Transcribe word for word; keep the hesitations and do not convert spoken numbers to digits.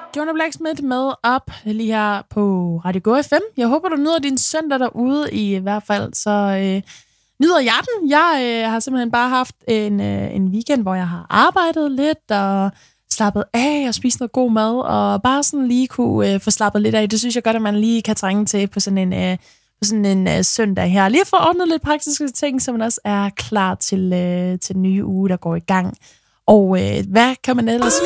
Jonah Blacksmith med op lige her på Radio Go F M. Jeg håber, du nyder din søndag derude i hvert fald. Så øh, nyder jeg den. Jeg øh, har simpelthen bare haft en, øh, en weekend, hvor jeg har arbejdet lidt og slappet af og spist noget god mad og bare sådan lige kunne øh, få slappet lidt af. Det synes jeg godt, at man lige kan trænge til på sådan en, øh, på sådan en øh, søndag her. Lige få ordnet lidt praktiske ting, så man også er klar til, øh, til den nye uge, der går i gang. Og øh, hvad kan man ellers